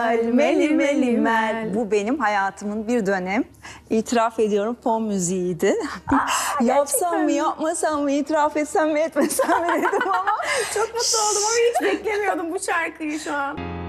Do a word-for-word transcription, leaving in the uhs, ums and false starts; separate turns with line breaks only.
Meli mel. Bu benim hayatımın bir dönem, itiraf ediyorum, fon müziğiydi.
Aa,
Yapsam mı yapmasam mı, itiraf etsem mi etmesem mi dedim ama
çok mutlu oldum ama hiç beklemiyordum bu şarkıyı şu an.